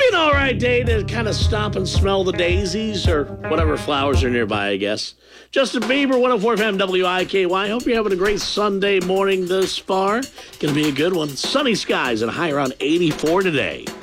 be an all right day to kind of stop and smell the daisies or whatever flowers are nearby, I guess. Justin Bieber, 104 FM WIKY. Hope you're having a great Sunday morning thus far. Going to be a good one. Sunny skies and a high around 84 today.